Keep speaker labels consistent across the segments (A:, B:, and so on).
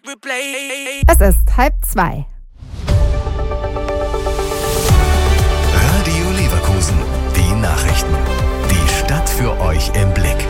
A: Es ist 1:30.
B: Radio Leverkusen, die Nachrichten. Die Stadt für euch im Blick.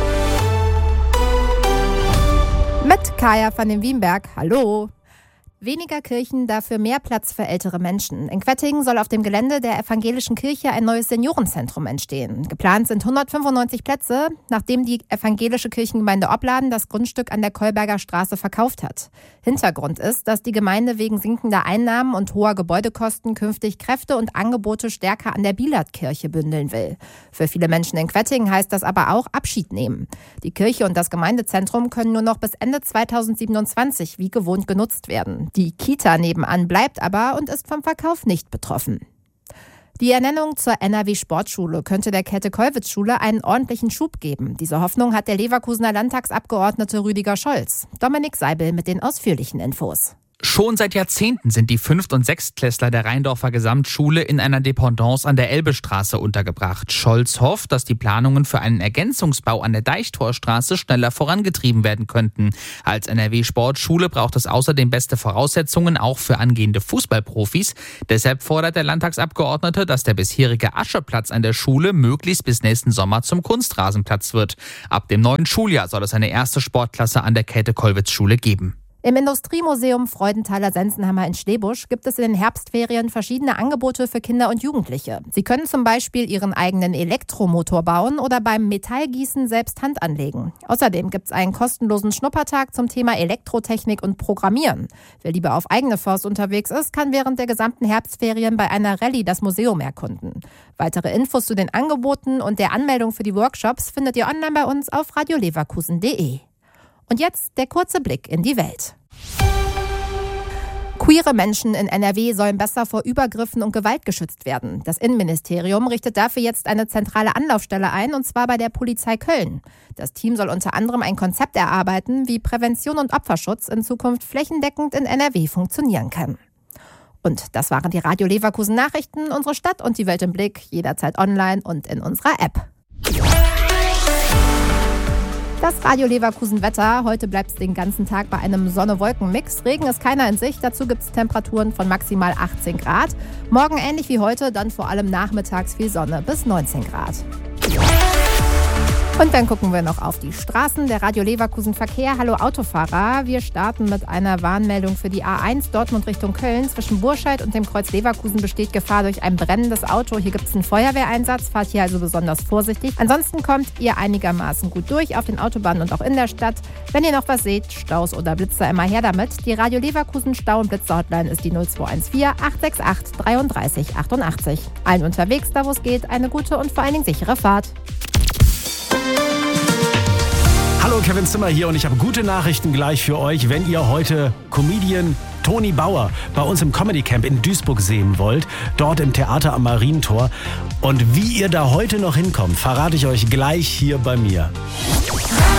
A: Mit Kaya von den Wienberg. Hallo. Weniger Kirchen, dafür mehr Platz für ältere Menschen. In Quettingen soll auf dem Gelände der evangelischen Kirche ein neues Seniorenzentrum entstehen. Geplant sind 195 Plätze, nachdem die evangelische Kirchengemeinde Opladen das Grundstück an der Kolberger Straße verkauft hat. Hintergrund ist, dass die Gemeinde wegen sinkender Einnahmen und hoher Gebäudekosten künftig Kräfte und Angebote stärker an der Bielatkirche bündeln will. Für viele Menschen in Quettingen heißt das aber auch Abschied nehmen. Die Kirche und das Gemeindezentrum können nur noch bis Ende 2027 wie gewohnt genutzt werden. Die Kita nebenan bleibt aber und ist vom Verkauf nicht betroffen. Die Ernennung zur NRW-Sportschule könnte der Käthe-Kollwitz-Schule einen ordentlichen Schub geben. Diese Hoffnung hat der Leverkusener Landtagsabgeordnete Rüdiger Scholz. Dominik Seibel mit den ausführlichen Infos.
C: Schon seit Jahrzehnten sind die 5. und 6. der Rheindorfer Gesamtschule in einer Dependance an der Elbestraße untergebracht. Scholz hofft, dass die Planungen für einen Ergänzungsbau an der Deichtorstraße schneller vorangetrieben werden könnten. Als NRW-Sportschule braucht es außerdem beste Voraussetzungen auch für angehende Fußballprofis. Deshalb fordert der Landtagsabgeordnete, dass der bisherige Ascheplatz an der Schule möglichst bis nächsten Sommer zum Kunstrasenplatz wird. Ab dem neuen Schuljahr soll es eine erste Sportklasse an der Käthe-Kollwitz-Schule geben.
A: Im Industriemuseum Freudenthaler-Sensenhammer in Schlebusch gibt es in den Herbstferien verschiedene Angebote für Kinder und Jugendliche. Sie können zum Beispiel ihren eigenen Elektromotor bauen oder beim Metallgießen selbst Hand anlegen. Außerdem gibt es einen kostenlosen Schnuppertag zum Thema Elektrotechnik und Programmieren. Wer lieber auf eigene Faust unterwegs ist, kann während der gesamten Herbstferien bei einer Rallye das Museum erkunden. Weitere Infos zu den Angeboten und der Anmeldung für die Workshops findet ihr online bei uns auf radioleverkusen.de. Und jetzt der kurze Blick in die Welt. Queere Menschen in NRW sollen besser vor Übergriffen und Gewalt geschützt werden. Das Innenministerium richtet dafür jetzt eine zentrale Anlaufstelle ein, und zwar bei der Polizei Köln. Das Team soll unter anderem ein Konzept erarbeiten, wie Prävention und Opferschutz in Zukunft flächendeckend in NRW funktionieren kann. Und das waren die Radio Leverkusen Nachrichten, unsere Stadt und die Welt im Blick, jederzeit online und in unserer App. Das Radio Leverkusen Wetter. Heute bleibt es den ganzen Tag bei einem Sonne-Wolken-Mix. Regen ist keiner in Sicht. Dazu gibt es Temperaturen von maximal 18 Grad. Morgen ähnlich wie heute, dann vor allem nachmittags viel Sonne bis 19 Grad. Und dann gucken wir noch auf die Straßen. Der Radio Leverkusen Verkehr. Hallo Autofahrer. Wir starten mit einer Warnmeldung für die A1 Dortmund Richtung Köln. Zwischen Burscheid und dem Kreuz Leverkusen besteht Gefahr durch ein brennendes Auto. Hier gibt es einen Feuerwehreinsatz. Fahrt hier also besonders vorsichtig. Ansonsten kommt ihr einigermaßen gut durch auf den Autobahnen und auch in der Stadt. Wenn ihr noch was seht, Staus oder Blitzer, immer her damit. Die Radio Leverkusen Stau- und Blitzer-Hotline ist die 0214 868 33 88. Allen unterwegs, da wo es geht, eine gute und vor allen Dingen sichere Fahrt.
D: Hallo, Kevin Zimmer hier und ich habe gute Nachrichten gleich für euch, wenn ihr heute Comedian Toni Bauer bei uns im Comedy Camp in Duisburg sehen wollt, dort im Theater am Marientor. Und wie ihr da heute noch hinkommt, verrate ich euch gleich hier bei mir.